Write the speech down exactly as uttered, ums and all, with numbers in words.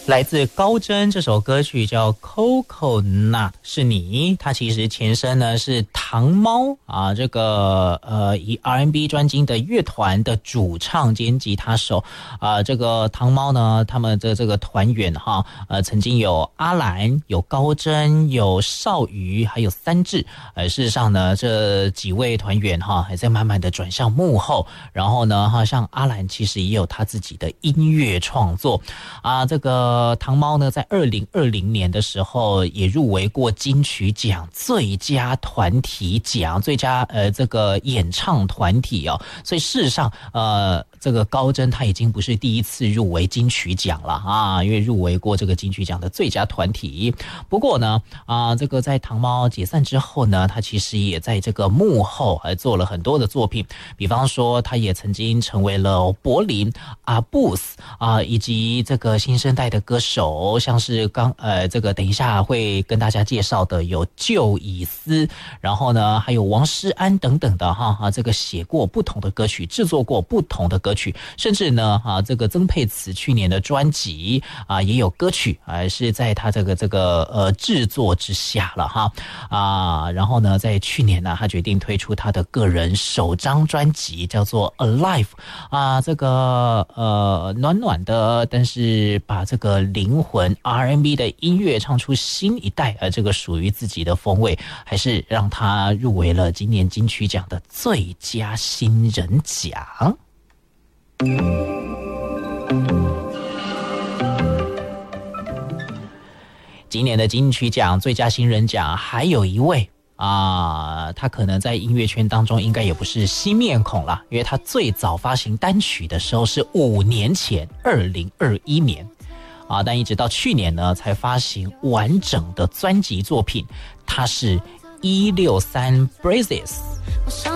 来自高真这首歌曲叫 Coconut 是你，它其实前身呢是糖猫啊，这个呃以 R and B 专精的乐团的主唱兼吉他手啊，这个糖猫呢，他们的这个团员哈，呃曾经有阿兰、有高真、有少瑜，还有三智，呃事实上呢，这几位团员哈还在慢慢的转向幕后，然后呢哈，像阿兰其实也有他自己的音乐创作啊，这个。呃，糖猫呢，在二零二零年的时候也入围过金曲奖最佳团体奖、最佳呃这个演唱团体哦。所以事实上，呃，这个高真他已经不是第一次入围金曲奖了啊，因为入围过这个金曲奖的最佳团体。不过呢，啊、呃，这个在糖猫解散之后呢，他其实也在这个幕后还做了很多的作品，比方说，他也曾经成为了柏林阿布斯啊，以及这个新生代的歌手，像是刚呃这个等一下会跟大家介绍的有旧以斯，然后呢还有王诗安等等的哈啊，这个写过不同的歌曲，制作过不同的歌曲，甚至呢啊这个曾沛慈去年的专辑啊也有歌曲啊是在他这个这个呃制作之下了哈啊，然后呢在去年呢他决定推出他的个人首张专辑叫做 Alive 啊，这个呃暖暖的，但是把这个灵魂 R and B 的音乐唱出新一代，而这个属于自己的风味，还是让他入围了今年金曲奖的最佳新人奖。今年的金曲奖最佳新人奖还有一位啊，他可能在音乐圈当中应该也不是新面孔了，因为他最早发行单曲的时候是五年前，二零二一年啊，但一直到去年呢才发行完整的专辑作品，他是一六三 Brazes。